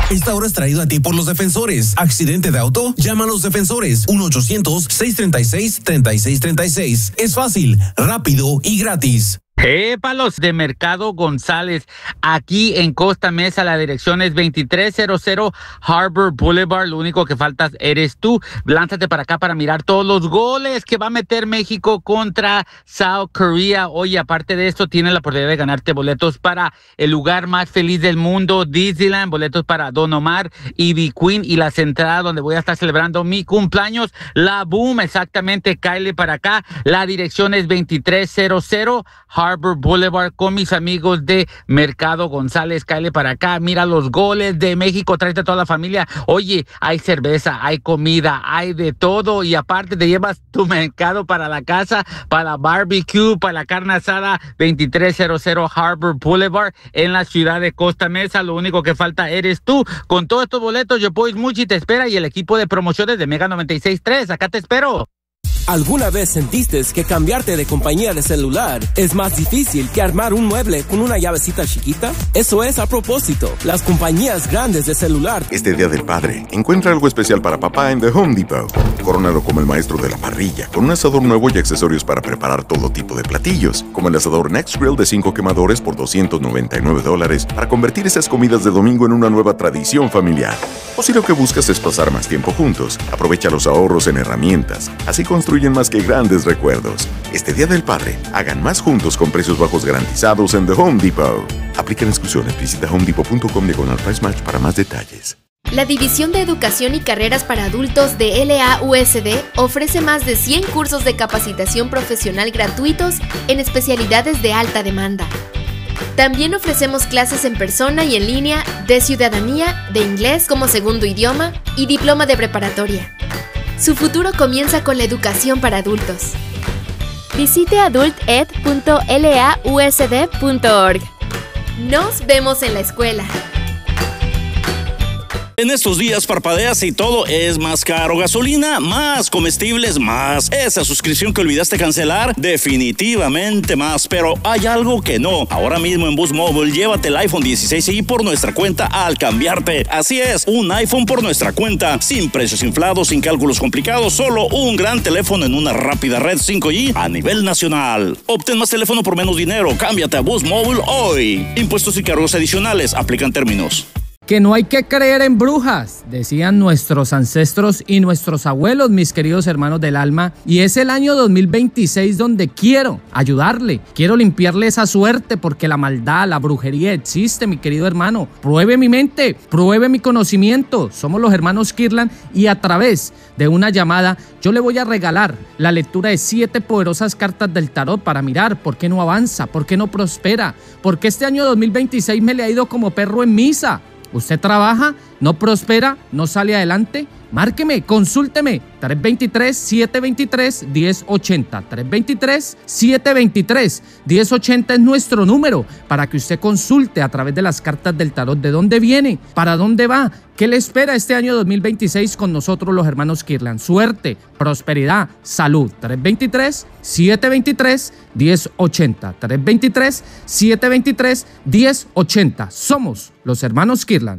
Esta hora es traído a ti por los defensores. Accidente de auto, llama a los defensores. 1-800-636-3636. Es fácil, rápido y gratis. Épalos de Mercado González, aquí en Costa Mesa. La dirección es 2300 Harbor Boulevard. Lo único que faltas eres tú. Lánzate para acá para mirar todos los goles que va a meter México contra South Korea. Oye, aparte de esto, tienes la oportunidad de ganarte boletos para el lugar más feliz del mundo, Disneyland, boletos para Don Omar y B Queen y las entradas donde voy a estar celebrando mi cumpleaños. La Boom, exactamente, cáele para acá. La dirección es 2300 Harbor Boulevard con mis amigos de Mercado González. Cáele para acá, mira los goles de México, tráete a toda la familia. Oye, hay cerveza, hay comida, hay de todo y aparte te llevas tu mercado para la casa, para barbecue, para la carne asada. 2300 Harbor Boulevard en la ciudad de Costa Mesa. Lo único que falta eres tú. Con todos estos boletos, yo Boys Muchi te espera y el equipo de promociones de Mega 96.3. Acá te espero. ¿Alguna vez sentiste que cambiarte de compañía de celular es más difícil que armar un mueble con una llavecita chiquita? Eso es a propósito. Las compañías grandes de celular. Este Día del Padre, encuentra algo especial para papá en The Home Depot. Corónalo como el maestro de la parrilla, con un asador nuevo y accesorios para preparar todo tipo de platillos, como el asador Next Grill de 5 quemadores por $299 para convertir esas comidas de domingo en una nueva tradición familiar. O si lo que buscas es pasar más tiempo juntos, aprovecha los ahorros en herramientas. Así construyen más que grandes recuerdos. Este Día del Padre, hagan más juntos con precios bajos garantizados en The Home Depot. Aplican exclusiones. Visita homedepot.com/price match para más detalles. La División de Educación y Carreras para Adultos de LAUSD ofrece más de 100 cursos de capacitación profesional gratuitos en especialidades de alta demanda. También ofrecemos clases en persona y en línea de ciudadanía, de inglés como segundo idioma y diploma de preparatoria. Su futuro comienza con la educación para adultos. Visite adulted.lausd.org. Nos vemos en la escuela. En estos días parpadeas y todo es más caro. Gasolina, más comestibles, más. Esa suscripción que olvidaste cancelar, definitivamente más. Pero hay algo que no. Ahora mismo en Boost Mobile, llévate el iPhone 16i por nuestra cuenta al cambiarte. Así es, un iPhone por nuestra cuenta. Sin precios inflados, sin cálculos complicados, solo un gran teléfono en una rápida red 5G a nivel nacional. Obtén más teléfono por menos dinero. Cámbiate a Boost Mobile hoy. Impuestos y cargos adicionales. Aplican términos. Que no hay que creer en brujas, decían nuestros ancestros y nuestros abuelos, mis queridos hermanos del alma. Y es el año 2026 donde quiero ayudarle, quiero limpiarle esa suerte porque la maldad, la brujería existe, mi querido hermano. Pruebe mi mente, pruebe mi conocimiento. Somos los hermanos Kirtland y a través de una llamada yo le voy a regalar la lectura de 7 poderosas cartas del tarot para mirar por qué no avanza, por qué no prospera, porque este año 2026 me le ha ido como perro en misa. ¿Usted trabaja, no prospera, no sale adelante? Márqueme, consúlteme, 323-723-1080. 323-723-1080 es nuestro número para que usted consulte a través de las cartas del tarot de dónde viene, para dónde va, qué le espera este año 2026 con nosotros los hermanos Kirtland. Suerte, prosperidad, salud. 323-723-1080. 323-723-1080. Somos los hermanos Kirtland.